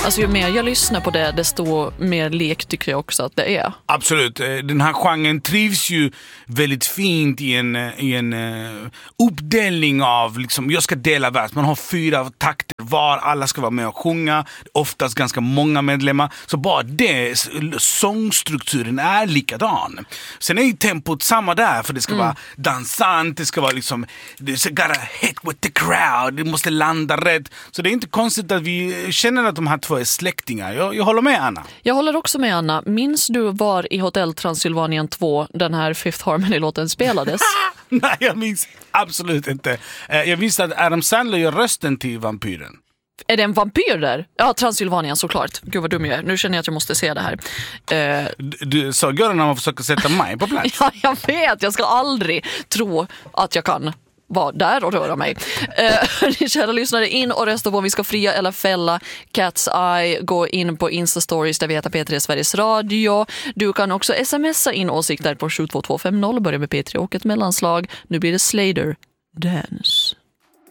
Alltså ju mer jag lyssnar på det, desto mer lek tycker jag också att det är. Absolut, den här genren trivs ju väldigt fint i en uppdelning av liksom, jag ska dela vers. Man har 4 takter var, alla ska vara med och sjunga, oftast ganska många medlemmar. Så bara det, sångstrukturen är likadan. Sen är ju tempot samma där, för det ska vara dansant, det ska vara liksom, det ska gotta hit with the crowd, det måste landa rätt. Så det är inte konstigt att vi känner att de här två är släktingar. Jag håller med Anna. Jag håller också med Anna. Minns du var i Hotel Transylvanien 2 den här Fifth Harmony-låten spelades? Nej, jag minns absolut inte. Jag visste att Adam Sandler gör rösten till vampyren. Är det en vampyr där? Ja, Transylvanien såklart. Gud vad dum jag är. Nu känner jag att jag måste se det här. Du sa Göran när man försöker sätta mig på plats. Ja, jag vet. Jag ska aldrig tro att jag kan vara där och röra mig. Ni kära lyssnare, in och rösta på om vi ska fria eller fälla Cat's Eye. Gå in på Insta-stories där vi heter P3 Sveriges Radio. Du kan också smsa in åsikter på 72250. Börja med P3 och ett mellanslag. Nu blir det Slater Dance.